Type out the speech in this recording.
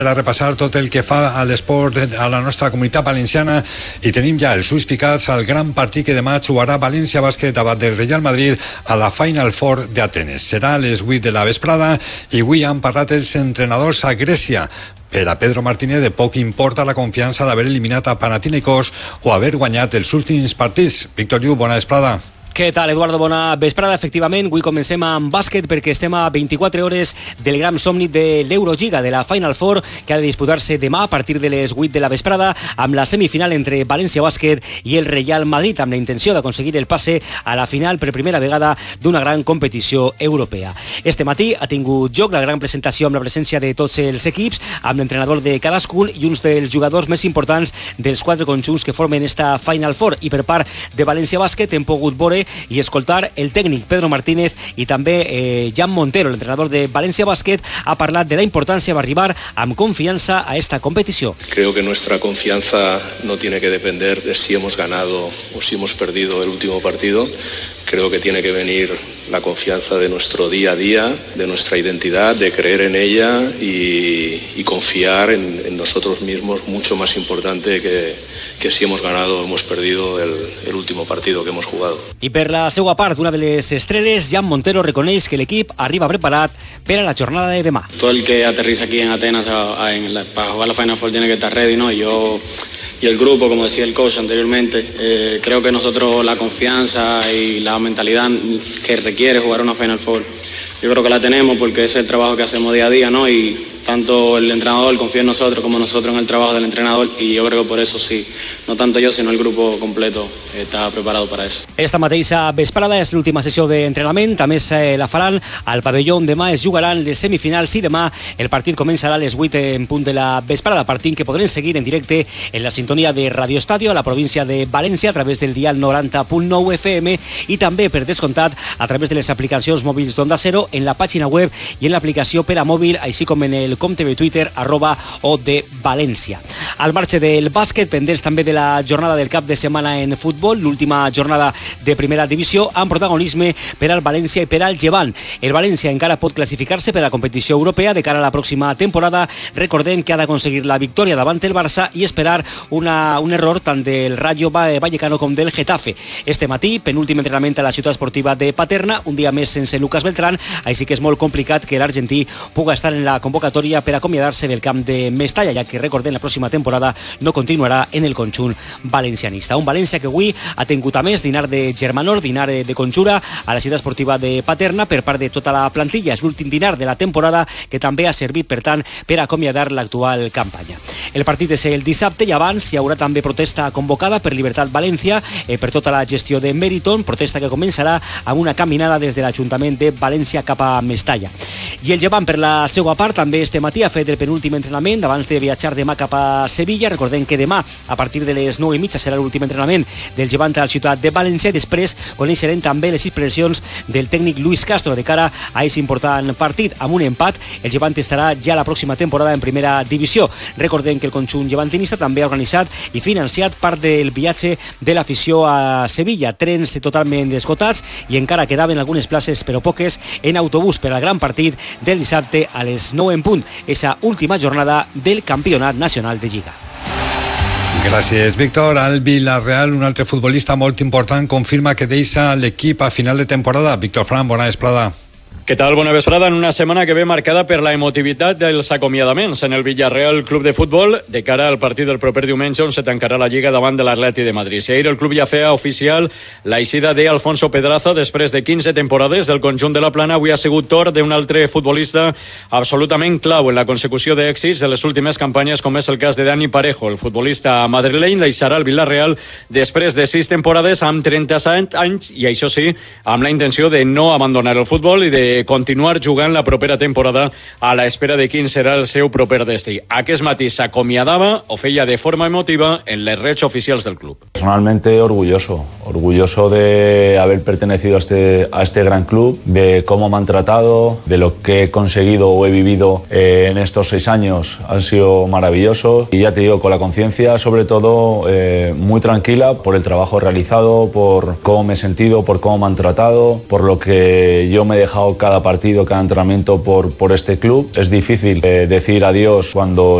a repassar tot el que fa a l'esport a la nostra comunitat valenciana i tenim ja els ulls ficats al gran partit que demà jugarà València Bàsquet davant del Real Madrid a la Final Four d'Atenes. Serà a les 8 de la vesprada i avui han parlat els entrenadors a Grècia. Per a Pedro Martínez de poc importa la confiança d'haver eliminat a Panathinaikos o haver guanyat els últims partits. Víctor Lluc, bona vesprada. Què tal, Eduardo? Bona vesprada. Efectivament, avui comencem amb bàsquet perquè estem a 24 hores del gran somni de l'Eurolliga, de la Final Four, que ha de disputar-se demà a partir de les 8 de la vesprada amb la semifinal entre València Bàsquet i el Real Madrid, amb la intenció d'aconseguir el passe a la final per primera vegada d'una gran competició europea. Este matí ha tingut lloc la gran presentació amb la presència de tots els equips, amb l'entrenador de cadascun i uns dels jugadors més importants dels 4 conjunts que formen esta Final Four. I per part de València Bàsquet hem pogut veure i escoltar el tècnic Pedro Martínez i també Jan Montero, l'entrenador de València Bàsquet, ha parlat de la importància d'arribar amb confiança a esta competició. Creo que nuestra confianza no tiene que depender de si hemos ganado o si hemos perdido el último partido. Creo que tiene que venir la confianza de nuestro día a día, de nuestra identidad, de creer en ella y confiar en nosotros mismos, mucho más importante que si hemos ganado o hemos perdido el último partido que hemos jugado. I per la seva part, una de les estrelles, Jan Montero reconeix que l'equip arriba preparat per a la jornada de demà. Todo el que aterriza aquí en Atenas para jugar la Final Four tiene que estar ready, ¿no? Y el grupo, como decía el coach anteriormente, creo que nosotros la confianza y la mentalidad que requiere jugar una Final Four, yo creo que la tenemos porque es el trabajo que hacemos día a día, ¿no? Y tanto el entrenador confía en nosotros como nosotros en el trabajo del entrenador, y yo creo que por eso sí, no tanto yo sino el grupo completo está preparado para eso. Esta mateixa vesprada és l'última sessió d'entrenament, a més la faran al pavelló on demà es jugaran les semifinals i demà el partit començarà a les 8 en punt de la vesprada, partit que podrem seguir en directe en la sintonia de Radio Estadio a la província de València a través del dial 90.9 FM i també, per descomptat, a través de les aplicacions mòbils d'Onda Cero, en la pàgina web i en l'aplicació per a mòbil, així com en el compte de Twitter @ODValencia. Al marge del bàsquet, pendents també de la jornada del cap de setmana en futbol, l'última jornada de primera divisió, amb protagonisme per al València i per al Llevant. El València encara pot classificar-se per a la competició europea de cara a la pròxima temporada. Recordem que ha d'aconseguir la victòria davant el Barça i esperar un error tant del Rayo Vallecano com del Getafe. Este matí, penúltim entrenament a la ciutat esportiva de Paterna, un dia més sense Lucas Beltrán, així que és molt complicat que l'argentí puga estar en la convocatòria per acomiadar-se del camp de Mestalla, ja que recordem la pròxima temporada no continuarà en el conjunt valencianista. Un València que avui ha tingut a més dinar de germanor, dinar de conjura a la ciutat esportiva de Paterna per part de tota la plantilla. És l'últim dinar de la temporada que també ha servit, per tant, per acomiadar l'actual campanya. El partit és el dissabte i abans hi haurà també protesta convocada per Libertat València per tota la gestió de Meriton, protesta que començarà amb una caminada des de l'Ajuntament de València cap a Mestalla. I el Llevant, per la seva part, també este matí ha fet el penúltim entrenament abans de viatjar demà cap a Sevilla. Recordem que demà, a partir de les 9:30, serà l'últim entrenament del Llevant a la ciutat de València i després coneixerem també les expressions del tècnic Luis Castro de cara a aquest important partit. Amb un empat, el Llevant estarà ja la pròxima temporada en primera divisió. Recordem que el conjunt llevantinista també ha organitzat i financiat part del viatge de l'afició a Sevilla. Trens totalment esgotats i encara quedaven algunes places, però poques, en autobús per al gran partit del dissabte a les 9 en punt, esa última jornada del Campionat Nacional de Lliga. Gràcies, Víctor. Al Villarreal, un altre futbolista molt important, confirma que deixa l'equip a final de temporada. Víctor Fran, bona vesprada. Què tal? Bona vesprada en una setmana que ve marcada per la emotivitat dels acomiadaments en el Villarreal Club de Futbol de cara al partit del proper diumenge on se tancarà la Lliga davant de l'Atleti de Madrid. Si ahir el club ja feia oficial la eixida d'Alfonso Pedraza després de 15 temporades del conjunt de la Plana, avui ha sigut torn d'un altre futbolista absolutament clau en la consecució d'èxits de les últimes campanyes, com és el cas de Dani Parejo. El futbolista madrileny deixarà el Villarreal després de 6 temporades amb 37 anys i, això sí, amb la intenció de no abandonar el futbol i de continuar jugant la propera temporada a la espera de quin serà el seu proper destí. Aquest matí s'acomiadava o feia de forma emotiva en les redes oficials del club. Personalmente orgulloso de haber pertenecido a este gran club, de cómo me han tratado, de lo que he conseguido o he vivido en estos 6 años. Han sido maravillosos y ya te digo, con la conciencia sobre todo muy tranquila por el trabajo realizado, por cómo me he sentido, por cómo me han tratado, por lo que yo me he dejado cada partido, cada entrenamiento por este club. Es difícil decir adiós cuando